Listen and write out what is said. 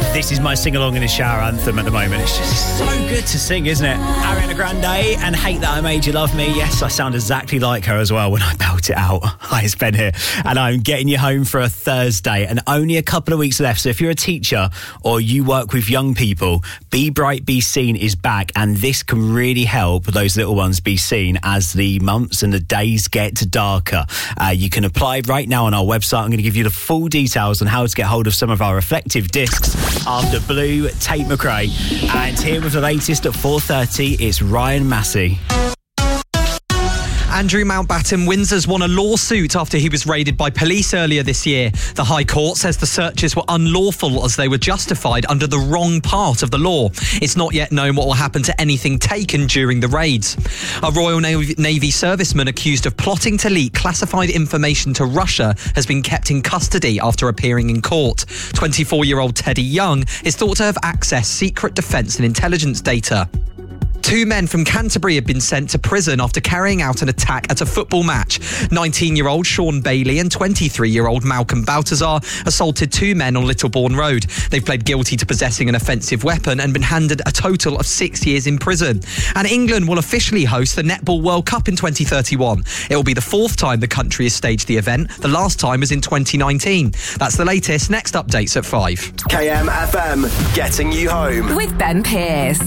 This is my sing-along in the shower anthem at the moment. It's just so good to sing, isn't it? Ariana Grande and Hate That I Made You Love Me. Yes, I sound exactly like her as well when I belt it out. Hi, it's Ben here, and I'm getting you home for a Thursday, and only a couple of weeks left. So if you're a teacher or you work with young people, Be Bright, Be Seen is back, and this can really help those little ones be seen as the months and the days get darker. You can apply right now on our website. I'm going to give you the full details on how to get hold of some of our reflective discs after Blue, Tate McRae. And here with the latest at 4:30, it's Ryan Massey. Andrew Mountbatten Windsor's won a lawsuit after he was raided by police earlier this year. The High Court says the searches were unlawful as they were justified under the wrong part of the law. It's not yet known what will happen to anything taken during the raids. A Royal Navy serviceman accused of plotting to leak classified information to Russia has been kept in custody after appearing in court. 24-year-old Teddy Young is thought to have accessed secret defence and intelligence data. Two men from Canterbury have been sent to prison after carrying out an attack at a football match. 19-year-old Sean Bailey and 23-year-old Malcolm Baltazar assaulted two men on Littlebourne Road. They've pled guilty to possessing an offensive weapon and been handed a total of 6 years in prison. And England will officially host the Netball World Cup in 2031. It will be the fourth time the country has staged the event. The last time was in 2019. That's the latest. Next updates at 5. KMFM, getting you home. With Ben Pearce.